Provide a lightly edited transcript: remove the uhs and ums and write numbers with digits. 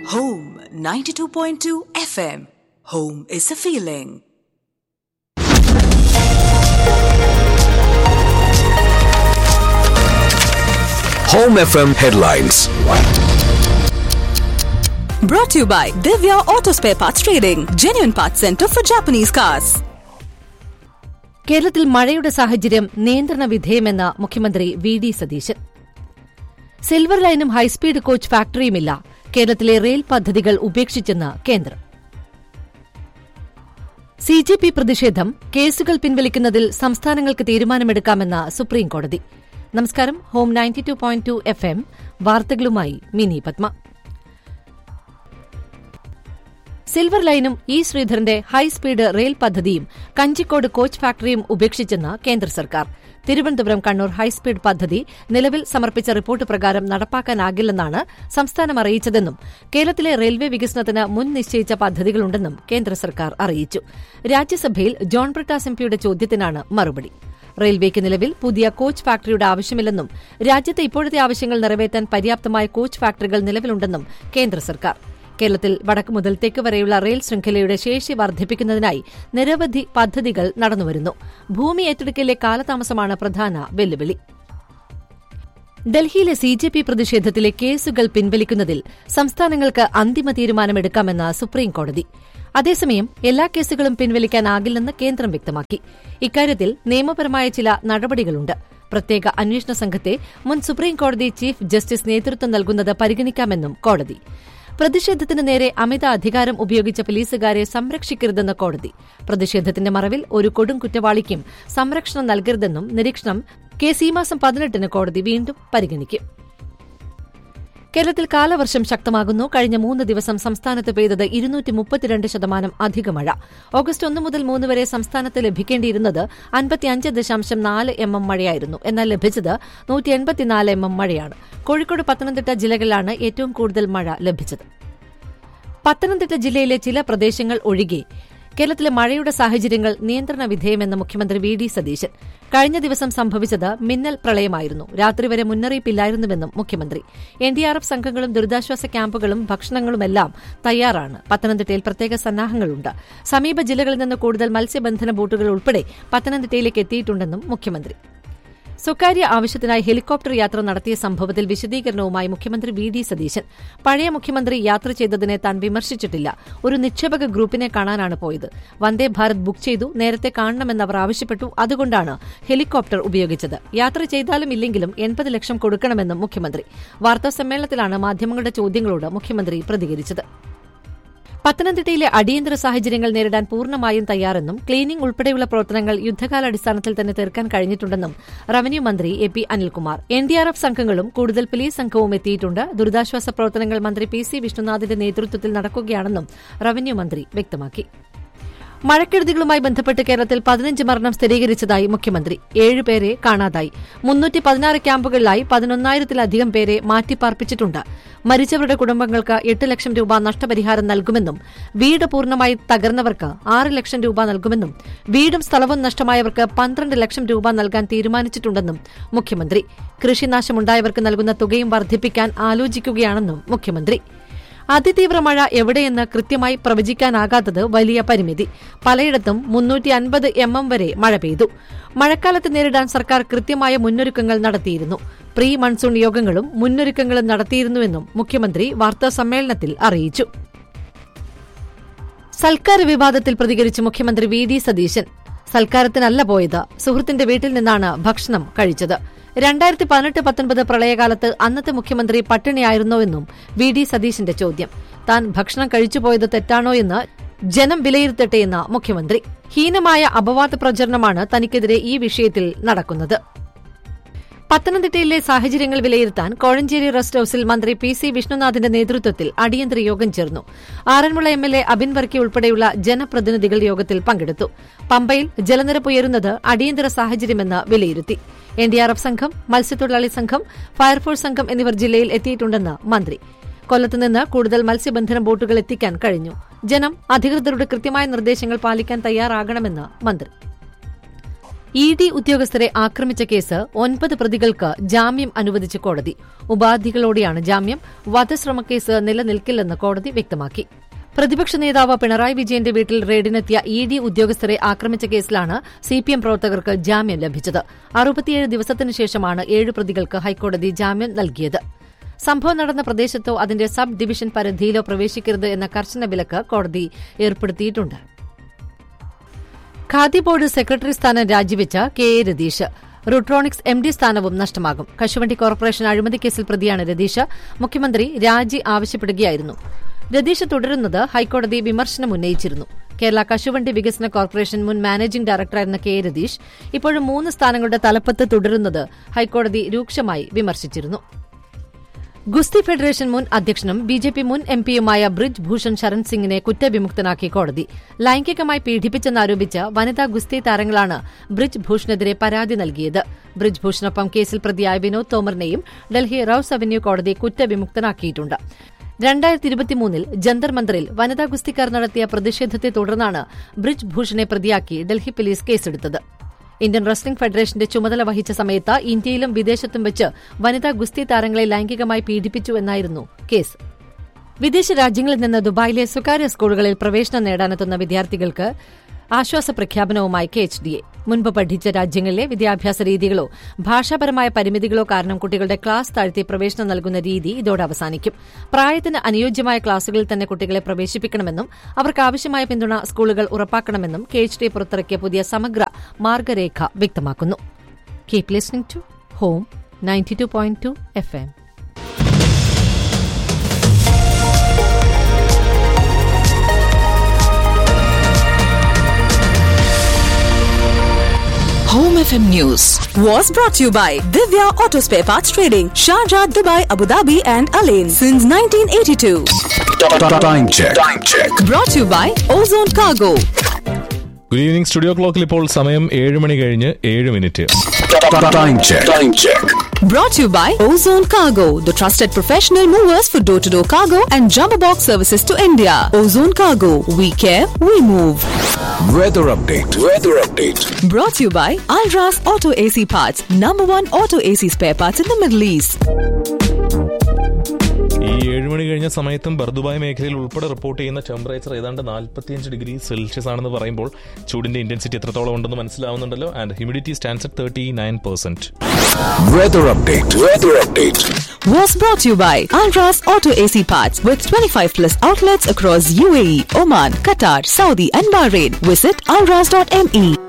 Home 92.2 FM. Home is a feeling. Home FM headlines. Brought to you by Divya Auto Spare Parts Trading, genuine parts center for Japanese cars. കേരളത്തിൽ മഴയുടെ സാഹചര്യം നിയന്ത്രണ വിധേയമെന്ന് മുഖ്യമന്ത്രി V D Satheesan. Silver ലൈനും high speed coach ഫാക്ടറിയുമില്ല. കേരളത്തിലെ rail പദ്ധതികൾ ഉപേക്ഷിച്ചെന്ന് കേന്ദ്രം. CJP പ്രതിഷേധം, കേസുകൾ പിൻവലിക്കുന്നതിൽ സംസ്ഥാനങ്ങൾക്ക് തീരുമാനമെടുക്കാമെന്ന് സുപ്രീംകോടതി. നമസ്കാരം. ഹോം 92.2 FM വാർത്തകളുമായി മിനി പത്മ. സിൽവർ ലൈനും ഇ ശ്രീധരന്റെ ഹൈസ്പീഡ് റെയിൽ പദ്ധതിയും കഞ്ചിക്കോട് കോച്ച് ഫാക്ടറിയും ഉപേക്ഷിച്ചെന്ന് കേന്ദ്ര സർക്കാർ. തിരുവനന്തപുരം കണ്ണൂർ ഹൈസ്പീഡ് പദ്ധതി നിലവിൽ സമർപ്പിച്ച റിപ്പോർട്ട് പ്രകാരം നടപ്പാക്കാനാകില്ലെന്നാണ് സംസ്ഥാനം അറിയിച്ചതെന്നും കേരളത്തിലെ റെയിൽവേ വികസനത്തിന് മുൻ നിശ്ചയിച്ച പദ്ധതികളുണ്ടെന്നും കേന്ദ്ര സർക്കാർ അറിയിച്ചു. രാജ്യസഭയിൽ ജോൺ ബ്രിട്ടാസ് എംപിയുടെ ചോദ്യത്തിനാണ് മറുപടി. റെയിൽവേക്ക് നിലവിൽ പുതിയ കോച്ച് ഫാക്ടറിയുടെ ആവശ്യമില്ലെന്നും രാജ്യത്തെ ഇപ്പോഴത്തെ ആവശ്യങ്ങൾ നിറവേറ്റാൻ പര്യാപ്തമായ കോച്ച് ഫാക്ടറികൾ നിലവിലുണ്ടെന്നും കേന്ദ്ര സർക്കാർ. കേരളത്തിൽ വടക്ക് മുതൽ തെക്ക് വരെയുള്ള റെയിൽ ശൃംഖലയുടെ ശേഷി വർദ്ധിപ്പിക്കുന്നതിനായി നിരവധി പദ്ധതികൾ നടന്നുവരുന്നു. ഭൂമി ഏറ്റെടുക്കലിലെ കാലതാമസമാണ് പ്രധാന വെല്ലുവിളി. ഡൽഹിയിലെ സിജെപി പ്രതിഷേധത്തിലെ കേസുകൾ പിൻവലിക്കുന്നതിൽ സംസ്ഥാനങ്ങൾക്ക് അന്തിമ തീരുമാനമെടുക്കാമെന്ന് സുപ്രീംകോടതി. അതേസമയം എല്ലാ കേസുകളും പിൻവലിക്കാനാകില്ലെന്ന് കേന്ദ്രം വ്യക്തമാക്കി. ഇക്കാര്യത്തിൽ നിയമപരമായ ചില നടപടികളുണ്ട്. പ്രത്യേക അന്വേഷണ സംഘത്തെ മുൻ സുപ്രീംകോടതി ചീഫ് ജസ്റ്റിസ് നേതൃത്വം നൽകുന്നത് പരിഗണിക്കാമെന്നും കോടതി. പ്രതിഷേധത്തിന് നേരെ അമിത അധികാരം ഉപയോഗിച്ച പോലീസുകാരെ സംരക്ഷിക്കരുതെന്ന് കോടതി. പ്രതിഷേധത്തിന്റെ മറവിൽ ഒരു കൊടും കുറ്റവാളിക്കും സംരക്ഷണം നൽകരുതെന്നും നിരീക്ഷണം കേസ് ഈ മാസം 18-ന് കോടതി വീണ്ടും പരിഗണിക്കും. കേരളത്തിൽ കാലവർഷം ശക്തമാകുന്നു. കഴിഞ്ഞ 3 ദിവസം സംസ്ഥാനത്ത് പെയ്തത് 232% അധിക മഴ. ഓഗസ്റ്റ് 1 മുതൽ 3 വരെ സംസ്ഥാനത്ത് ലഭിക്കേണ്ടിയിരുന്നത് 55.4 mm മഴയായിരുന്നു. എന്നാൽ ലഭിച്ചത് 184 mm മഴയാണ്. കോഴിക്കോട്, പത്തനംതിട്ട ജില്ലകളിലാണ് ഏറ്റവും കൂടുതൽ മഴ ലഭിച്ചത്. പത്തനംതിട്ട ജില്ലയിലെ ചില പ്രദേശങ്ങൾ ഒഴികെ കേരളത്തിലെ മഴയുടെ സാഹചര്യങ്ങൾ നിയന്ത്രണ വിധേയമെന്ന് മുഖ്യമന്ത്രി വി ഡി സതീശൻ. കഴിഞ്ഞ ദിവസം സംഭവിച്ചത് മിന്നൽ പ്രളയമായിരുന്നു. രാത്രി വരെ മുന്നറിയിപ്പില്ലായിരുന്നുവെന്നും മുഖ്യമന്ത്രി. എൻഡിആർഎഫ് സംഘങ്ങളും ദുരിതാശ്വാസ ക്യാമ്പുകളും ഭക്ഷണങ്ങളുമെല്ലാം തയ്യാറാണ്. പത്തനംതിട്ടയിൽ പ്രത്യേക സന്നാഹങ്ങളുണ്ട്. സമീപ ജില്ലകളിൽ നിന്ന് കൂടുതൽ മത്സ്യബന്ധന ബോട്ടുകൾ ഉൾപ്പെടെ പത്തനംതിട്ടയിലേക്ക് എത്തിയിട്ടുണ്ടെന്നും മുഖ്യമന്ത്രി. സ്വകാര്യ ആവശ്യത്തിനായി ഹെലികോപ്റ്റർ യാത്ര നടത്തിയ സംഭവത്തിൽ വിശദീകരണവുമായി മുഖ്യമന്ത്രി വി ഡി സതീശൻ. പഴയ മുഖ്യമന്ത്രി യാത്ര ചെയ്തതിനെ താൻ വിമർശിച്ചിട്ടില്ല. ഒരു നിക്ഷേപക ഗ്രൂപ്പിനെ കാണാനാണ് പോയത്. വന്ദേ ഭാരത് ബുക്ക് ചെയ്തു. നേരത്തെ കാണണമെന്ന് അവർ ആവശ്യപ്പെട്ടു. അതുകൊണ്ടാണ് ഹെലികോപ്റ്റർ ഉപയോഗിച്ചത്. യാത്ര ചെയ്താലും ഇല്ലെങ്കിലും 80 ലക്ഷം കൊടുക്കണമെന്നും മുഖ്യമന്ത്രി. വാർത്താസമ്മേളനത്തിലാണ് മാധ്യമങ്ങളുടെ ചോദ്യങ്ങളോട് മുഖ്യമന്ത്രി പ്രതികരിച്ചത്. പത്തനംതിട്ടയിലെ അടിയന്തര സാഹചര്യങ്ങൾ നേരിടാൻ പൂർണ്ണമായും തയ്യാറെന്നും ക്ലീനിംഗ് ഉൾപ്പെടെയുള്ള പ്രവർത്തനങ്ങൾ യുദ്ധകാലാടിസ്ഥാനത്തിൽ തന്നെ തീർക്കാൻ കഴിഞ്ഞിട്ടുണ്ടെന്നും റവന്യൂ മന്ത്രി എ പി അനിൽകുമാർ. എൻഡിആർഎഫ് സംഘങ്ങളും കൂടുതൽ പോലീസ് സംഘവും എത്തിയിട്ടുണ്ട്. ദുരിതാശ്വാസ പ്രവർത്തനങ്ങൾ മന്ത്രി പി സി വിഷ്ണുനാഥിന്റെ നേതൃത്വത്തിൽ നടക്കുകയാണെന്നും റവന്യൂ മന്ത്രി വ്യക്തമാക്കി. മഴക്കെടുതികളുമായി ബന്ധപ്പെട്ട് കേരളത്തിൽ 15 മരണം സ്ഥിരീകരിച്ചതായി മുഖ്യമന്ത്രി. 7 പേരെ കാണാതായി. 316 ക്യാമ്പുകളിലായി 11,000-ലധികം പേരെ മാറ്റിപ്പാർപ്പിച്ചിട്ടുണ്ട്. മരിച്ചവരുടെ കുടുംബങ്ങൾക്ക് 8 ലക്ഷം രൂപ നഷ്ടപരിഹാരം നൽകുമെന്നും വീട് പൂർണ്ണമായി തകർന്നവർക്ക് 6 ലക്ഷം രൂപ നൽകുമെന്നും വീടും സ്ഥലവും നഷ്ടമായവർക്ക് 12 ലക്ഷം രൂപ നൽകാൻ തീരുമാനിച്ചിട്ടുണ്ടെന്നും മുഖ്യമന്ത്രി. കൃഷിനാശമുണ്ടായവർക്ക് നൽകുന്ന തുകയും വർദ്ധിപ്പിക്കാൻ ആലോചിക്കുകയാണെന്നും മുഖ്യമന്ത്രി. അതിതീവ്ര മഴ എവിടെയെന്ന് കൃത്യമായി പ്രവചിക്കാനാകാത്തത് വലിയ പരിമിതി. പലയിടത്തും 350 mm വരെ മഴ പെയ്തു. മഴക്കാലത്ത് നേരിടാൻ സർക്കാർ കൃത്യമായ മുന്നൊരുക്കങ്ങൾ നടത്തിയിരുന്നു. പ്രീ മൺസൂൺ യോഗങ്ങളും മുന്നൊരുക്കങ്ങളും നടത്തിയിരുന്നുവെന്നും മുഖ്യമന്ത്രി വാർത്താസമ്മേളനത്തിൽ അറിയിച്ചു. സൽക്കാര വിവാദത്തിൽ പ്രതികരിച്ച് മുഖ്യമന്ത്രി വി ഡി സതീശൻ. സൽക്കാരത്തിനല്ല പോയത്, സുഹൃത്തിന്റെ വീട്ടിൽ നിന്നാണ് ഭക്ഷണം കഴിച്ചത്. 2018-19 പ്രളയകാലത്ത് അന്നത്തെ മുഖ്യമന്ത്രി പട്ടിണിയായിരുന്നോയെന്നും വി ഡി സതീശന്റെ ചോദ്യം. താൻ ഭക്ഷണം കഴിച്ചുപോയത് തെറ്റാണോ എന്ന് ജനം വിലയിരുത്തട്ടെയെന്ന മുഖ്യമന്ത്രി. ഹീനമായ അപവാദ പ്രചരണമാണ് തനിക്കെതിരെ ഈ വിഷയത്തിൽ നടക്കുന്നത്. പത്തനംതിട്ടയിലെ സാഹചര്യങ്ങൾ വിലയിരുത്താൻ കോഴഞ്ചേരി റെസ്റ്റ് ഹൌസിൽ മന്ത്രി പി സി വിഷ്ണുനാഥിന്റെ നേതൃത്വത്തിൽ അടിയന്തര യോഗം ചേർന്നു. ആറന്മുള എംഎൽഎ അബിൻ വർക്കി ഉൾപ്പെടെയുള്ള ജനപ്രതിനിധികൾ യോഗത്തിൽ പങ്കെടുത്തു. പമ്പയിൽ ജലനിരപ്പ് ഉയരുന്നത് അടിയന്തര സാഹചര്യമെന്ന് വിലയിരുത്തി. എൻഡിആർഎഫ് സംഘം, മത്സ്യത്തൊഴിലാളി സംഘം, ഫയർഫോഴ്സ് സംഘം എന്നിവർ ജില്ലയിൽ എത്തിയിട്ടുണ്ടെന്ന് മന്ത്രി. കൊല്ലത്തുനിന്ന് കൂടുതൽ മത്സ്യബന്ധന ബോട്ടുകൾ എത്തിക്കാൻ കഴിഞ്ഞു. ജനം അധികൃതരുടെ കൃത്യമായ നിർദ്ദേശങ്ങൾ പാലിക്കാൻ തയ്യാറാകണമെന്ന് മന്ത്രി. ED ഉദ്യോഗസ്ഥരെ ആക്രമിച്ച കേസ് 9 പ്രതികൾക്ക് ജാമ്യം അനുവദിച്ച് കോടതി. ഉപാധികളോടെയാണ് ജാമ്യം. വധശ്രമക്കേസ് നിലനിൽക്കില്ലെന്ന് കോടതി വ്യക്തമാക്കി. പ്രതിപക്ഷ നേതാവ് പിണറായി വിജയന്റെ വീട്ടിൽ റെയ്ഡിനെത്തിയ ED ഉദ്യോഗസ്ഥരെ ആക്രമിച്ച കേസിലാണ് CPM പ്രവർത്തകർക്ക് ജാമ്യം ലഭിച്ചത്. 67 ദിവസത്തിനു ശേഷമാണ് 7 പ്രതികൾക്ക് ഹൈക്കോടതി ജാമ്യം നൽകിയത്. സംഭവം നടന്ന പ്രദേശത്തോ അതിന്റെ സബ് ഡിവിഷൻ പരിധിയിലോ പ്രവേശിക്കരുത് എന്ന കർശന വിലക്ക് കോടതി ഏർപ്പെടുത്തിയിട്ടുണ്ട്. ഖാദി ബോർഡ് സെക്രട്ടറി സ്ഥാനം രാജിവെച്ച KA രതീഷ്. റുട്രോണിക്സ് MD സ്ഥാനവും നഷ്ടമാകും. കശുവണ്ടി കോർപ്പറേഷൻ അഴിമതി കേസിൽ പ്രതിയാണ് രതീഷ്. മുഖ്യമന്ത്രി രാജി ആവശ്യപ്പെടുകയായിരുന്നു. രതീഷ് തുടരുന്നത് ഹൈക്കോടതി വിമർശനം ഉന്നയിച്ചിരുന്നു. കേരള കശുവണ്ടി വികസന കോർപ്പറേഷൻ മുൻ മാനേജിംഗ് ഡയറക്ടറായിരുന്ന KA രതീഷ് ഇപ്പോഴും 3 സ്ഥാനങ്ങളുടെ തലപ്പത്ത് തുടരുന്നത് ഹൈക്കോടതി രൂക്ഷമായി വിമർശിച്ചിരുന്നു. ഗുസ്തി ഫെഡറേഷൻ മുൻ അധ്യക്ഷനും BJP മുൻ MPയുമായ ബ്രിജ് ഭൂഷൺ ശരൺ സിംഗിനെ കുറ്റവിമുക്തനാക്കി കോടതി. ലൈംഗികമായി പീഡിപ്പിച്ചെന്നാരോപിച്ച് വനിതാ ഗുസ്തി താരങ്ങളാണ് ബ്രിജ് ഭൂഷണെതിരെ പരാതി നൽകിയത്. ബ്രിജ് ഭൂഷണൊപ്പം കേസിൽ പ്രതിയായ വിനോദ് തോമറിനെയും ഡൽഹി റൌസ് അവന്യൂ കോടതി കുറ്റവിമുക്തനാക്കിയിട്ടുണ്ട്. 2023 ജന്തർ മന്ദറിൽ വനിതാ ഗുസ്തിക്കാർ നടത്തിയ പ്രതിഷേധത്തെ തുടർന്നാണ് ബ്രിജ് ഭൂഷണെ പ്രതിയാക്കി ഡൽഹി പോലീസ് കേസെടുത്തത്. ഇന്ത്യൻ റെസ്ലിംഗ് ഫെഡറേഷന്റെ ചുമതല വഹിച്ച സമയത്ത് ഇന്ത്യയിലും വിദേശത്തും വെച്ച് വനിതാ ഗുസ്തി താരങ്ങളെ ലൈംഗികമായി പീഡിപ്പിച്ചു എന്നായിരുന്നു കേസ്. വിദേശ രാജ്യങ്ങളിൽ നിന്ന് ദുബായിലെ സ്വകാര്യ സ്കൂളുകളിൽ പ്രവേശനം നേടാനെത്തുന്ന വിദ്യാർത്ഥികൾക്ക് ആശ്വാസ പ്രഖ്യാപനവുമായി KHDA. മുൻപ് പഠിച്ച രാജ്യങ്ങളിലെ വിദ്യാഭ്യാസ രീതികളോ ഭാഷാപരമായ പരിമിതികളോ കാരണം കുട്ടികളുടെ ക്ലാസ് താഴ്ത്തി പ്രവേശനം നൽകുന്ന രീതി ഇതോടെ അവസാനിക്കും. പ്രായത്തിന് അനുയോജ്യമായ ക്ലാസുകളിൽ തന്നെ കുട്ടികളെ പ്രവേശിപ്പിക്കണമെന്നും അവർക്കാവശ്യമായ പിന്തുണ സ്കൂളുകൾ ഉറപ്പാക്കണമെന്നും KHDA പുറത്തിറക്കിയ പുതിയ സമഗ്ര മാർഗരേഖ വ്യക്തമാക്കുന്നു. Keep listening to home 92.2 FM. Home FM News was brought to you by Divya Auto Spare Parts Trading, Sharjah, Dubai, Abu Dhabi and Alain since 1982. Time check. Brought to you by Ozone Cargo. Good evening. Studio ക്ലോക്കിൽ ഇപ്പോൾ സമയം 7 മണി കഴിഞ്ഞ് 7 minute. Time check. Brought to you by Ozone Cargo, the trusted professional movers for door-to-door cargo and jumbo box services to India. Ozone Cargo, we care, we move. Weather update. Brought to you by Alras Auto AC Parts, #1 auto AC spare parts in the Middle East. ഈ 7 മണി കഴിഞ്ഞ സമയത്തും Bur Dubai മേഖലയിൽ ഉൾപ്പെടെ report ചെയ്യുന്ന temperature ഏതാണ്ട് 45 degree Celsius ആണെന്ന് പറയുമ്പോൾ ചൂടിന്റെ ഇന്റൻസിറ്റി എത്രത്തോളം ഉണ്ടെന്ന് മനസ്സിലാവുന്നുണ്ടല്ലോ. And humidity stands at 39%. Weather update. Was brought to you by Alras Auto AC Parts with 25+ outlets across UAE, Oman, Qatar, Saudi and Bahrain. Visit alras.me.